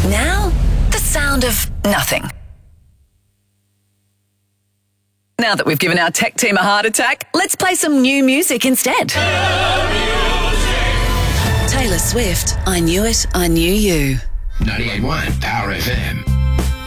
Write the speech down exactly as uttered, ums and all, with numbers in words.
Now, the sound of nothing. Now that we've given our tech team a heart attack, let's play some new music instead. Taylor Swift, I Knew It, I Knew You. ninety-eight point one Power F M.